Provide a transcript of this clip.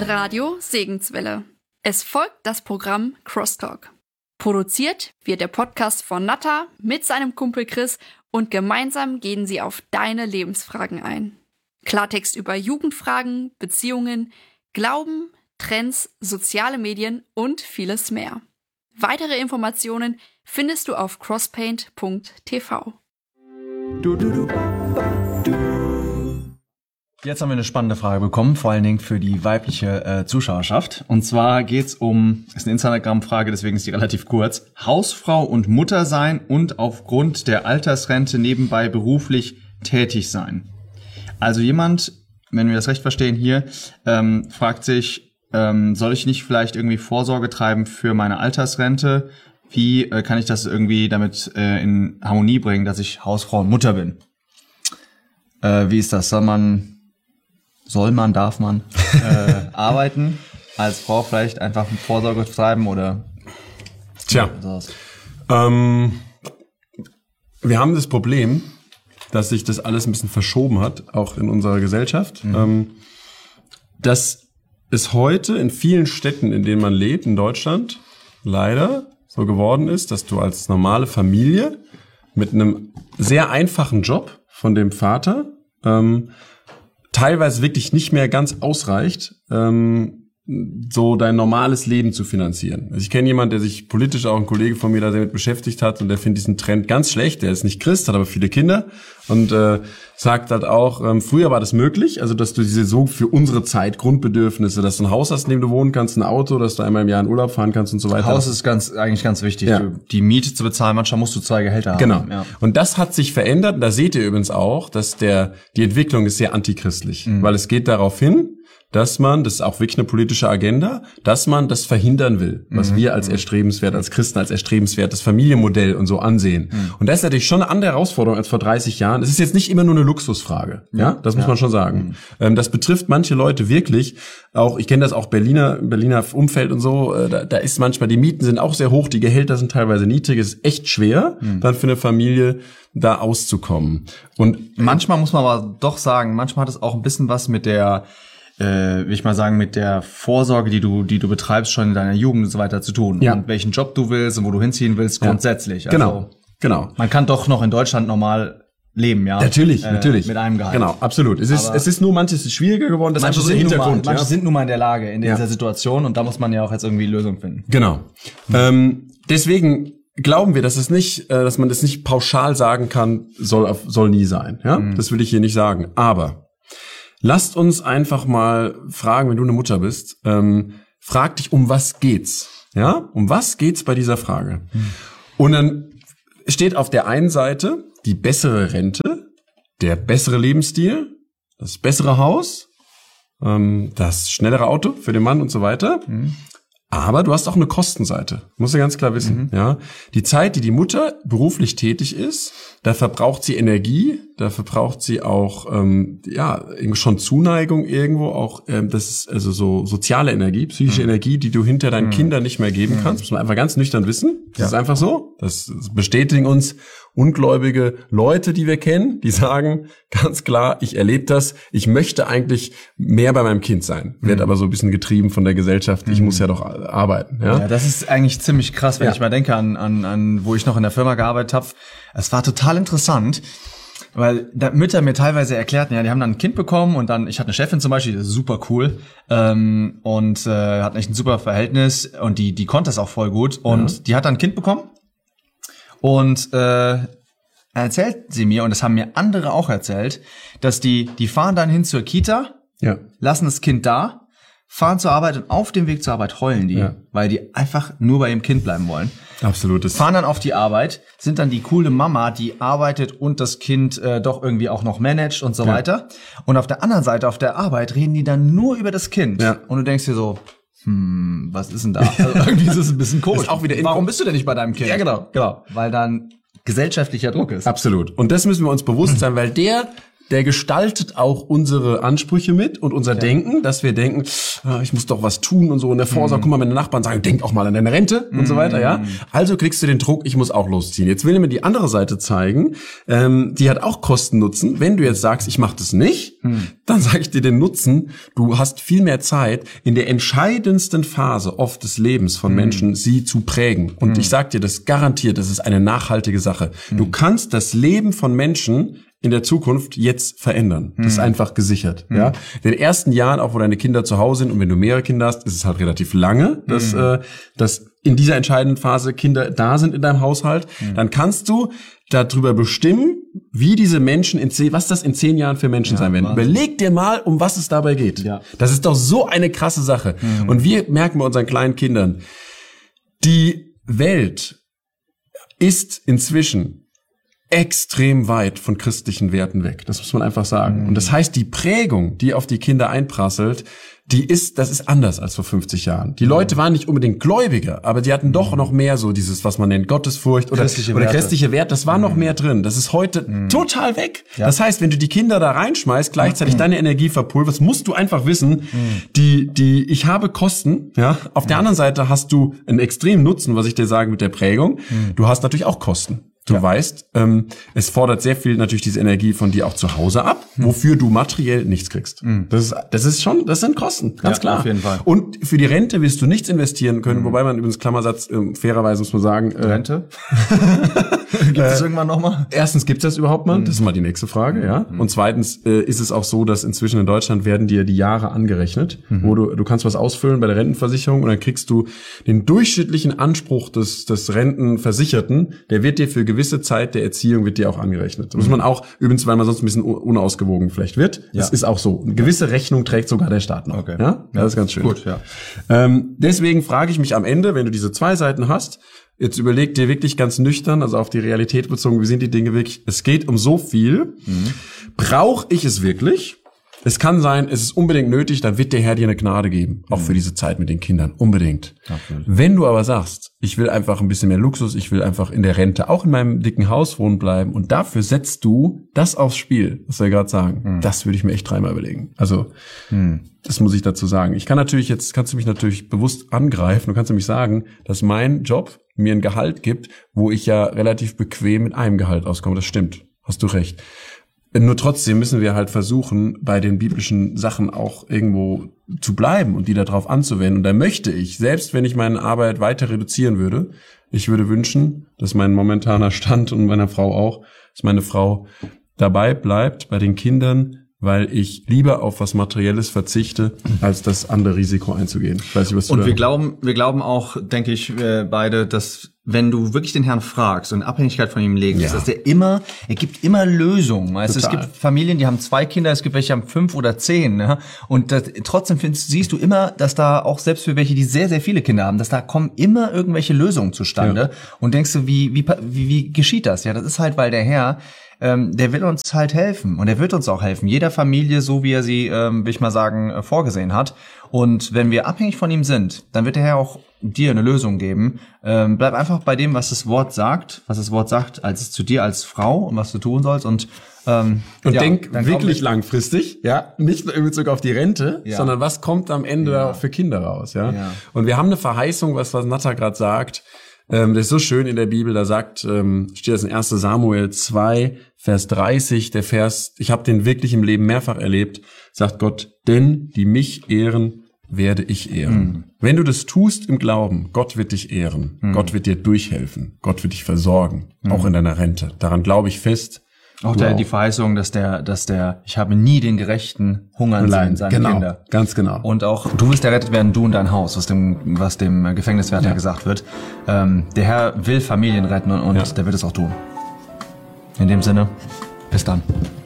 Radio Segenswelle. Es folgt das Programm Crosstalk. Produziert wird der Podcast von Natta mit seinem Kumpel Chris und gemeinsam gehen sie auf deine Lebensfragen ein. Klartext über Jugendfragen, Beziehungen, Glauben, Trends, soziale Medien und vieles mehr. Weitere Informationen findest du auf crosspaint.tv. Jetzt haben wir eine spannende Frage bekommen, vor allen Dingen für die weibliche Zuschauerschaft. Und zwar geht's um, ist eine Instagram-Frage, deswegen ist die relativ kurz, Hausfrau und Mutter sein und aufgrund der Altersrente nebenbei beruflich tätig sein. Also jemand, wenn wir das recht verstehen hier, fragt sich, soll ich nicht vielleicht irgendwie Vorsorge treiben für meine Altersrente? Wie kann ich das irgendwie damit in Harmonie bringen, dass ich Hausfrau und Mutter bin? Wie ist das? Darf man arbeiten? Als Frau vielleicht einfach Vorsorge treiben oder? Tja, wir haben das Problem, dass sich das alles ein bisschen verschoben hat, auch in unserer Gesellschaft. Dass es heute in vielen Städten, in denen man lebt, in Deutschland, leider so geworden ist, dass du als normale Familie mit einem sehr einfachen Job von dem Vater teilweise wirklich nicht mehr ganz ausreicht, so dein normales Leben zu finanzieren. Also ich kenne jemanden, der sich politisch, auch ein Kollege von mir, da damit beschäftigt hat und der findet diesen Trend ganz schlecht. Der ist nicht Christ, hat aber viele Kinder und sagt halt auch, früher war das möglich, also dass du diese so für unsere Zeit Grundbedürfnisse, dass du ein Haus hast, in dem du wohnen kannst, ein Auto, dass du einmal im Jahr in Urlaub fahren kannst und so weiter. Haus ist eigentlich ganz wichtig. Ja. Die Miete zu bezahlen, manchmal musst du 2 Gehälter haben. Genau. Ja. Und das hat sich verändert. Da seht ihr übrigens auch, dass die Entwicklung ist sehr antichristlich, weil es geht darauf hin, dass man, das ist auch wirklich eine politische Agenda, dass man das verhindern will, was wir als erstrebenswert, als Christen als erstrebenswert, das Familienmodell und so ansehen. Und das ist natürlich schon eine andere Herausforderung als vor 30 Jahren. Es ist jetzt nicht immer nur eine Luxusfrage, ja, das muss man schon sagen. Das betrifft manche Leute wirklich, auch, ich kenne das auch Berliner Umfeld und so, da ist manchmal, die Mieten sind auch sehr hoch, die Gehälter sind teilweise niedrig, es ist echt schwer, dann für eine Familie da auszukommen. Und manchmal muss man aber doch sagen, manchmal hat es auch ein bisschen was mit der will ich mal sagen, mit der Vorsorge, die du betreibst schon in deiner Jugend und so weiter zu tun. Ja. Und welchen Job du willst und wo du hinziehen willst, grundsätzlich. Genau. Man kann doch noch in Deutschland normal leben, ja. Natürlich. Mit einem Gehalt. Genau, absolut. Es ist nur manches ist schwieriger geworden, das ist einfach so ein Hintergrund. Manche sind nun mal in der Lage, in dieser Situation, und da muss man ja auch jetzt irgendwie Lösungen finden. Genau. Deswegen glauben wir, dass dass man das nicht pauschal sagen kann, soll nie sein, ja. Das will ich hier nicht sagen. Aber lasst uns einfach mal fragen, wenn du eine Mutter bist, frag dich, um was geht's? Ja? Um was geht's bei dieser Frage? Und dann steht auf der einen Seite die bessere Rente, der bessere Lebensstil, das bessere Haus, das schnellere Auto für den Mann und so weiter. Aber du hast auch eine Kostenseite. Musst du ganz klar wissen, ja. Die Zeit, die Mutter beruflich tätig ist, da verbraucht sie Energie, da verbraucht sie auch, schon Zuneigung irgendwo, auch, das ist also so soziale Energie, psychische Energie, die du hinter deinen Kindern nicht mehr geben kannst. Muss man einfach ganz nüchtern wissen. Das ist einfach so. Das bestätigen uns ungläubige Leute, die wir kennen, die sagen ganz klar, ich erlebe das, ich möchte eigentlich mehr bei meinem Kind sein, werde aber so ein bisschen getrieben von der Gesellschaft, ich muss ja doch arbeiten. Ja, das ist eigentlich ziemlich krass, wenn ich mal denke an wo ich noch in der Firma gearbeitet habe. Es war total interessant, weil da Mütter mir teilweise erklärten, ja, die haben dann ein Kind bekommen und dann, ich hatte eine Chefin zum Beispiel, das ist super cool, und hat echt ein super Verhältnis und die konnte das auch voll gut und die hat dann ein Kind bekommen. Und erzählt sie mir, und das haben mir andere auch erzählt, dass die fahren dann hin zur Kita, lassen das Kind da, fahren zur Arbeit und auf dem Weg zur Arbeit heulen die, weil die einfach nur bei ihrem Kind bleiben wollen. Absolut. Fahren dann auf die Arbeit, sind dann die coole Mama, die arbeitet und das Kind doch irgendwie auch noch managt und so weiter. Und auf der anderen Seite, auf der Arbeit, reden die dann nur über das Kind. Ja. Und du denkst dir so, was ist denn da? Also irgendwie ist es ein bisschen komisch. Auch wieder warum bist du denn nicht bei deinem Kind? Ja, genau. Weil dann gesellschaftlicher Druck ist. Absolut. Und das müssen wir uns bewusst sein, weil der der gestaltet auch unsere Ansprüche mit und unser Denken, dass wir denken, ich muss doch was tun und so. Und der Vorsorge, guck mal, meine Nachbarn sagen, denk auch mal an deine Rente und so weiter, ja. Also kriegst du den Druck, ich muss auch losziehen. Jetzt will ich mir die andere Seite zeigen, die hat auch Kosten-Nutzen. Wenn du jetzt sagst, ich mache das nicht, dann sage ich dir den Nutzen, du hast viel mehr Zeit, in der entscheidendsten Phase oft des Lebens von Menschen, sie zu prägen. Und ich sag dir, das garantiert, das ist eine nachhaltige Sache. Du kannst das Leben von Menschen in der Zukunft jetzt verändern. Das ist einfach gesichert. Ja, in den ersten Jahren, auch wo deine Kinder zu Hause sind und wenn du mehrere Kinder hast, ist es halt relativ lange, dass in dieser entscheidenden Phase Kinder da sind in deinem Haushalt. Dann kannst du darüber bestimmen, wie diese Menschen was das in 10 Jahren für Menschen sein werden. Wahnsinn. Überleg dir mal, um was es dabei geht. Ja. Das ist doch so eine krasse Sache. Und wir merken bei unseren kleinen Kindern, die Welt ist inzwischen extrem weit von christlichen Werten weg. Das muss man einfach sagen. Und das heißt, die Prägung, die auf die Kinder einprasselt, das ist anders als vor 50 Jahren. Die Leute waren nicht unbedingt Gläubiger, aber die hatten doch noch mehr so dieses, was man nennt, Gottesfurcht oder christliche Werte. Das war noch mehr drin. Das ist heute total weg. Ja. Das heißt, wenn du die Kinder da reinschmeißt, gleichzeitig deine Energie verpulverst, musst du einfach wissen, ich habe Kosten, ja. Auf der anderen Seite hast du einen extremen Nutzen, was ich dir sage mit der Prägung. Du hast natürlich auch Kosten. Du weißt, es fordert sehr viel natürlich diese Energie von dir auch zu Hause ab, wofür du materiell nichts kriegst. Das sind Kosten, ganz klar. Auf jeden Fall. Und für die Rente wirst du nichts investieren können, wobei man übrigens Klammersatz, fairerweise muss man sagen, Rente? Gibt es irgendwann nochmal? Erstens, gibt's das überhaupt mal? Das ist mal die nächste Frage, ja. Und zweitens ist es auch so, dass inzwischen in Deutschland werden dir die Jahre angerechnet, wo du kannst was ausfüllen bei der Rentenversicherung und dann kriegst du den durchschnittlichen Anspruch des Rentenversicherten, der wird dir für gewisse Zeit der Erziehung wird dir auch angerechnet. Das muss man auch, übrigens, weil man sonst ein bisschen unausgewogen vielleicht wird. Das ist auch so. Eine gewisse Rechnung trägt sogar der Staat noch. Okay. Ja? Das ist ganz schön. Gut, ja. Deswegen frage ich mich am Ende, wenn du diese 2 Seiten hast, jetzt überleg dir wirklich ganz nüchtern, also auf die Realität bezogen, wie sind die Dinge wirklich? Es geht um so viel. Brauche ich es wirklich? Es kann sein, es ist unbedingt nötig, dann wird der Herr dir eine Gnade geben. Auch für diese Zeit mit den Kindern. Unbedingt. Okay. Wenn du aber sagst, ich will einfach ein bisschen mehr Luxus, ich will einfach in der Rente auch in meinem dicken Haus wohnen bleiben und dafür setzt du das aufs Spiel, was wir gerade sagen. Das würde ich mir echt 3-mal überlegen. Also, das muss ich dazu sagen. Kannst du mich natürlich bewusst angreifen. Du kannst nämlich sagen, dass mein Job mir ein Gehalt gibt, wo ich ja relativ bequem mit einem Gehalt auskomme. Das stimmt. Hast du recht. Nur trotzdem müssen wir halt versuchen, bei den biblischen Sachen auch irgendwo zu bleiben und die darauf anzuwenden. Und da möchte ich, selbst wenn ich meine Arbeit weiter reduzieren würde, ich würde wünschen, dass mein momentaner Stand und meiner Frau auch, dass meine Frau dabei bleibt bei den Kindern, weil ich lieber auf was Materielles verzichte, als das andere Risiko einzugehen. Ich weiß nicht, was du und wir glauben auch, denke ich, beide, dass wenn du wirklich den Herrn fragst und in Abhängigkeit von ihm legst, dass er gibt immer Lösungen. Also es gibt Familien, die haben 2 Kinder, es gibt welche, die haben 5 oder 10. Ne? Und trotzdem siehst du immer, dass da auch selbst für welche, die sehr, sehr viele Kinder haben, dass da kommen immer irgendwelche Lösungen zustande. Ja. Und denkst du, wie geschieht das? Ja, das ist halt, weil der Herr der will uns halt helfen und er wird uns auch helfen. Jeder Familie, so wie er sie, will ich mal sagen, vorgesehen hat. Und wenn wir abhängig von ihm sind, dann wird der Herr auch dir eine Lösung geben. Bleib einfach bei dem, was das Wort sagt, als zu dir als Frau und was du tun sollst und denk wirklich langfristig, ja, nicht nur in Bezug auf die Rente, sondern was kommt am Ende auch für Kinder raus, ja. Und wir haben eine Verheißung, was Natta gerade sagt. Das ist so schön in der Bibel, da steht das in 1. Samuel 2, Vers 30, der Vers, ich habe den wirklich im Leben mehrfach erlebt, sagt Gott, denn die mich ehren, werde ich ehren. Wenn du das tust im Glauben, Gott wird dich ehren, Gott wird dir durchhelfen, Gott wird dich versorgen, auch in deiner Rente. Daran glaube ich fest. Auch die Verheißung, dass ich habe nie den Gerechten hungern sehen, seine Kinder. Ganz genau. Und auch du wirst errettet werden, du und dein Haus, was dem Gefängniswärter gesagt wird. Der Herr will Familien retten und der wird es auch tun. In dem Sinne, bis dann.